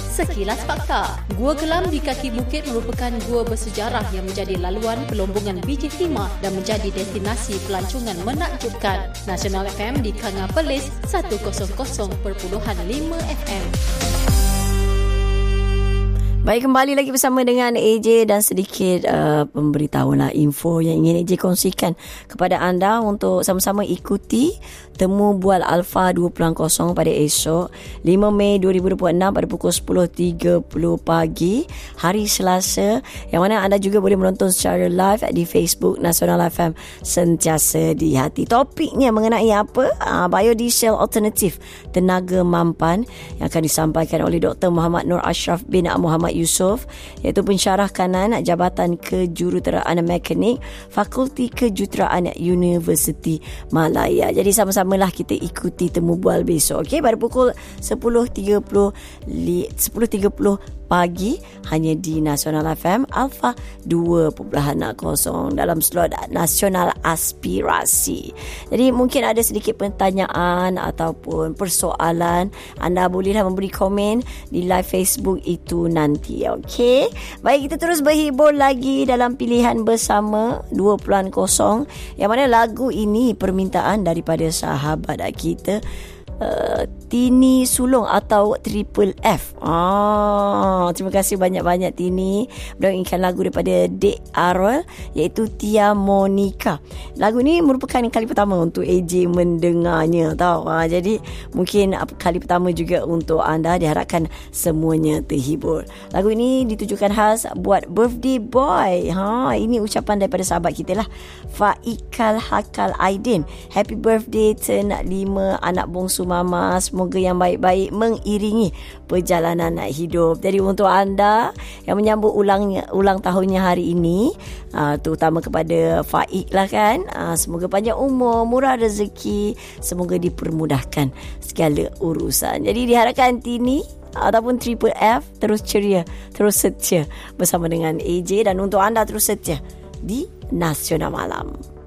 Sekilas Fakta. Gua Kelam di kaki bukit merupakan gua bersejarah yang menjadi laluan pelombongan biji timah dan menjadi destinasi pelancongan menakjubkan. Nasional FM di Kanga Perlis 100.5 FM. Baik, kembali lagi bersama dengan AJ dan sedikit pemberitahuan info yang ingin AJ kongsikan kepada anda untuk sama-sama ikuti Temu Bual Alpha 2.0 pada esok 5 Mei 2026 pada pukul 10.30 pagi hari Selasa, yang mana anda juga boleh menonton secara live di Facebook Nasional FM Sentiasa di Hati. Topiknya mengenai apa? Biodiesel alternatif tenaga mampan yang akan disampaikan oleh Dr. Muhammad Nur Ashraf bin Muhammad Yusof, iaitu pensyarah kanan Jabatan Kejuruteraan Mekanik Fakulti Kejuruteraan Universiti Malaya. Jadi sama-samalah kita ikuti Temu Bual besok, okey, pada pukul 10.30 pagi hanya di Nasional FM Alpha 2.0 dalam slot Nasional Aspirasi. Jadi mungkin ada sedikit pertanyaan ataupun persoalan, anda bolehlah memberi komen di live Facebook itu nanti, okey. Baik, kita terus berhibur lagi dalam pilihan bersama 2.0, yang mana lagu ini permintaan daripada sahabat kita Tini Sulong atau Triple F. Terima kasih banyak-banyak Tini. Beliau inginkan lagu daripada Dek Arol, iaitu Tia Monica. Lagu ni merupakan kali pertama untuk AJ mendengarnya, tahu. Jadi mungkin kali pertama juga untuk anda. Diharapkan semuanya terhibur. Lagu ini ditujukan khas buat birthday boy. Ini ucapan daripada sahabat kita lah, Faikal Hakal Aidin. Happy birthday turn 5 anak bongsu mama. Semoga yang baik-baik mengiringi perjalanan hidup. Jadi untuk anda yang menyambut ulang tahunnya hari ini, terutama kepada Faik lah kan, semoga panjang umur, murah rezeki, semoga dipermudahkan segala urusan. Jadi diharapkan Tini ataupun Triple F terus ceria, terus setia bersama dengan AJ, dan untuk anda terus setia di Nasional Malam.